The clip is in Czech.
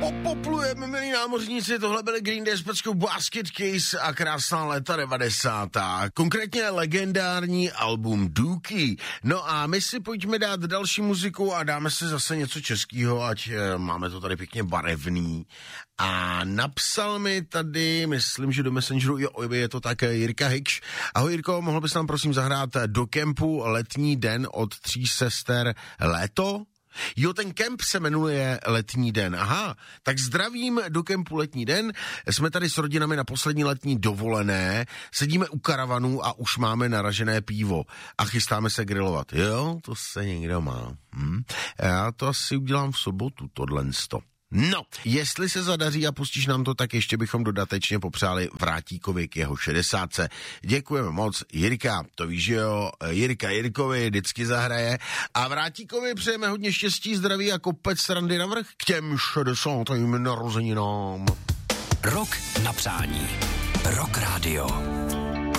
Poplujeme, milí námořníci, tohle byly Green Day s peckou Basket Case a krásná léta 90. Konkrétně legendární album Dookie. No a my si pojďme dát další muziku a dáme si zase něco českého, ať máme to tady pěkně barevný. A napsal mi tady, myslím, že do Messengeru, jo, je to tak, Jirka Hikš. Ahoj Jirko, mohl bys nám prosím zahrát do kempu Letní den od Tří sester Léto? Jo, ten kemp se jmenuje Letní den. Aha, tak zdravím do kempu Letní den. Jsme tady s rodinami na poslední letní dovolené, sedíme u karavanů a už máme naražené pivo a chystáme se grilovat. Jo, to se někdo má. Já to asi udělám v sobotu, tohlensto. No, jestli se zadaří a pustíš nám to, tak ještě bychom dodatečně popřáli Vrátíkovi k jeho 60. Děkujeme moc, Jirka, to víš, že jo, Jirka Jirkovi vždycky zahraje a Vrátíkovi přejeme hodně štěstí, zdraví a kopec srandy navrch k těm 60. narozeninám. Rok na přání. Rock Radio.